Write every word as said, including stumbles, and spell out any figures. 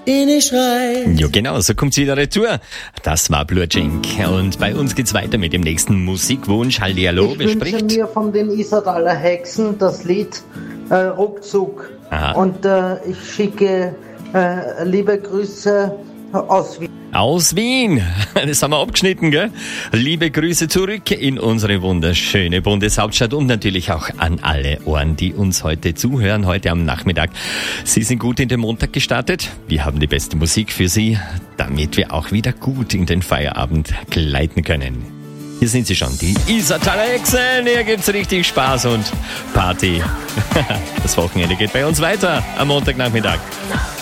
in ich schrei. Ja genau, so kommt's wieder retour. Das war Blutschink. Und bei uns geht's weiter mit dem nächsten Musikwunsch. Hallihallo, ich bespricht. wünsche mir von den Isartaler Hexen das Lied äh, Ruckzuck. Aha. Und äh, ich schicke äh, liebe Grüße aus Wien. Aus Wien. Das haben wir abgeschnitten, gell? Liebe Grüße zurück in unsere wunderschöne Bundeshauptstadt und natürlich auch an alle Ohren, die uns heute zuhören, heute am Nachmittag. Sie sind gut in den Montag gestartet. Wir haben die beste Musik für Sie, damit wir auch wieder gut in den Feierabend gleiten können. Hier sind sie schon, die Isartaler Hexen. Hier gibt's richtig Spaß und Party. Das Wochenende geht bei uns weiter am Montagnachmittag.